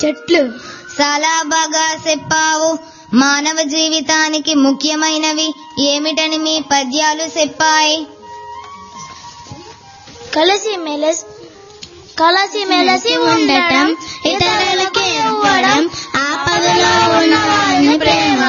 చెట్లు. చాలా బాగా చెప్పావు. మానవ జీవితానికి ముఖ్యమైనవి ఏమిటని మీ పద్యాలు చెప్పాయి? కలిసి మెలిసి ఉండటం,